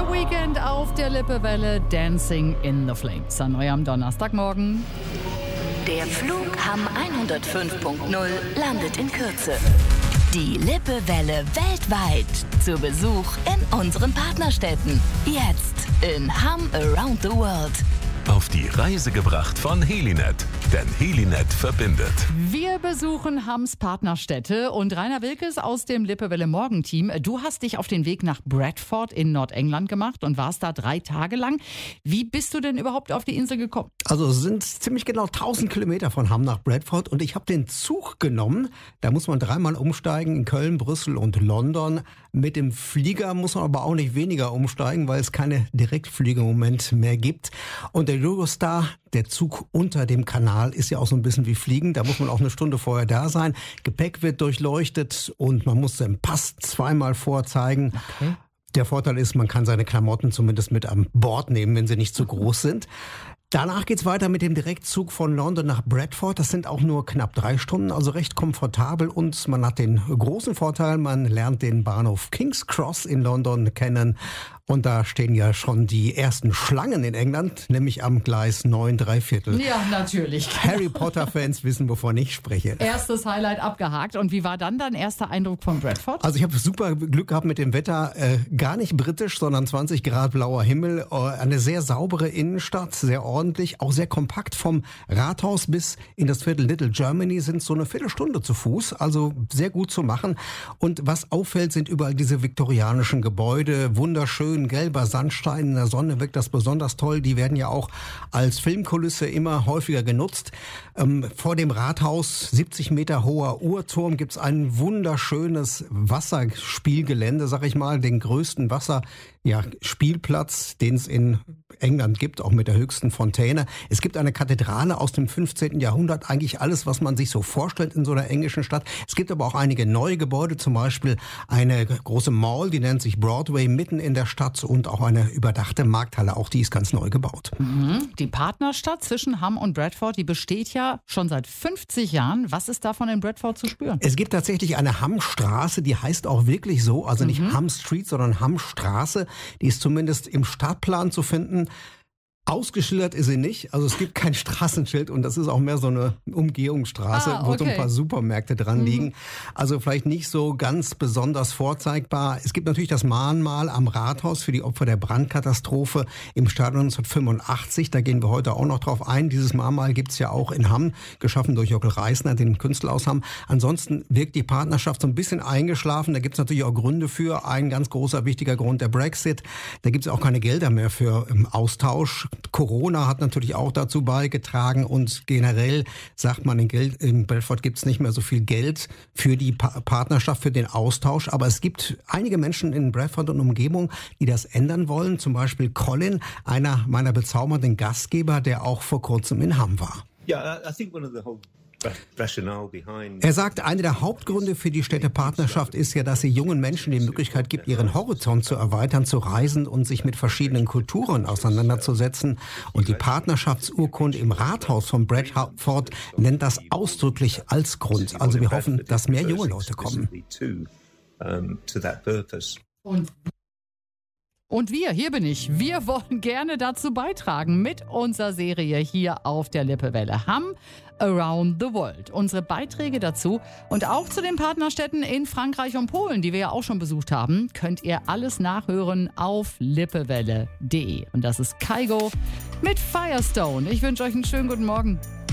Weekend auf der Lippewelle, Dancing in the Flames. An eurem Donnerstagmorgen. Der Flug Hamm 105.0 landet in Kürze. Die Lippewelle weltweit zu Besuch in unseren Partnerstädten. Jetzt in Hamm Around the World. Auf die Reise gebracht von Helinet, denn Helinet verbindet. Wir besuchen Hamms Partnerstädte und Rainer Wilkes aus dem Lippewelle Morgenteam. Du hast dich auf den Weg nach Bradford in Nordengland gemacht und warst da 3 Tage lang. Wie bist du denn überhaupt auf die Insel gekommen? Also es sind ziemlich genau 1000 Kilometer von Hamm nach Bradford und ich habe den Zug genommen. Da muss man 3-mal umsteigen in Köln, Brüssel und London. Mit dem Flieger muss man aber auch nicht weniger umsteigen, weil es keine Direktflüge im Moment mehr gibt. Und der Eurostar, der Zug unter dem Kanal, ist ja auch so ein bisschen wie Fliegen. Da muss man auch eine Stunde vorher da sein. Gepäck wird durchleuchtet und man muss den Pass 2-mal vorzeigen. Okay. Der Vorteil ist, man kann seine Klamotten zumindest mit an Bord nehmen, wenn sie nicht zu groß sind. Danach geht's weiter mit dem Direktzug von London nach Bradford. Das sind auch nur knapp 3 Stunden, also recht komfortabel. Und man hat den großen Vorteil, man lernt den Bahnhof King's Cross in London kennen. Und da stehen ja schon die ersten Schlangen in England, nämlich am Gleis 9 3/4. Ja, natürlich. Harry Potter-Fans wissen, wovon ich spreche. Erstes Highlight abgehakt. Und wie war dann dein erster Eindruck von Bradford? Also ich habe super Glück gehabt mit dem Wetter. Gar nicht britisch, sondern 20 Grad blauer Himmel. Eine sehr saubere Innenstadt, sehr ordentlich, auch sehr kompakt. Vom Rathaus bis in das Viertel Little Germany sind so eine Viertelstunde zu Fuß. Also sehr gut zu machen. Und was auffällt, sind überall diese viktorianischen Gebäude. Wunderschön. Gelber Sandstein in der Sonne wirkt das besonders toll. Die werden ja auch als Filmkulisse immer häufiger genutzt. Vor dem Rathaus, 70 Meter hoher Uhrturm, gibt's ein wunderschönes Wasserspielgelände, sag ich mal, den größten Spielplatz, den es in England gibt, auch mit der höchsten Fontäne. Es gibt eine Kathedrale aus dem 15. Jahrhundert, eigentlich alles, was man sich so vorstellt in so einer englischen Stadt. Es gibt aber auch einige neue Gebäude, zum Beispiel eine große Mall, die nennt sich Broadway, mitten in der Stadt und auch eine überdachte Markthalle, auch die ist ganz neu gebaut. Die Partnerstadt zwischen Hamm und Bradford, die besteht ja schon seit 50 Jahren. Was ist davon in Bradford zu spüren? Es gibt tatsächlich eine Hammstraße, die heißt auch wirklich so, also nicht Hamm Street, sondern Hammstraße. Die ist zumindest im Stadtplan zu finden. Ausgeschildert ist sie nicht, also es gibt kein Straßenschild und das ist auch mehr so eine Umgehungsstraße, wo so ein paar Supermärkte dran liegen. Also vielleicht nicht so ganz besonders vorzeigbar. Es gibt natürlich das Mahnmal am Rathaus für die Opfer der Brandkatastrophe im Stadion 1985. Da gehen wir heute auch noch drauf ein. Dieses Mahnmal gibt's ja auch in Hamm, geschaffen durch Jockel Reisner, den Künstler aus Hamm. Ansonsten wirkt die Partnerschaft so ein bisschen eingeschlafen. Da gibt's natürlich auch Gründe für. Ein ganz großer, wichtiger Grund, der Brexit. Da gibt's auch keine Gelder mehr für Austausch. Corona hat natürlich auch dazu beigetragen und generell sagt man, in Bradford gibt es nicht mehr so viel Geld für die Partnerschaft, für den Austausch. Aber es gibt einige Menschen in Bradford und Umgebung, die das ändern wollen. Zum Beispiel Colin, einer meiner bezaubernden Gastgeber, der auch vor kurzem in Hamm war. Er sagt, einer der Hauptgründe für die Städtepartnerschaft ist ja, dass sie jungen Menschen die Möglichkeit gibt, ihren Horizont zu erweitern, zu reisen und sich mit verschiedenen Kulturen auseinanderzusetzen. Und die Partnerschaftsurkunde im Rathaus von Bradford nennt das ausdrücklich als Grund. Also wir hoffen, dass mehr junge Leute kommen. Und wir, hier bin ich, wir wollen gerne dazu beitragen mit unserer Serie hier auf der Lippewelle Hamm Around the World. Unsere Beiträge dazu und auch zu den Partnerstädten in Frankreich und Polen, die wir ja auch schon besucht haben, könnt ihr alles nachhören auf lippewelle.de. Und das ist Kygo mit Firestone. Ich wünsche euch einen schönen guten Morgen.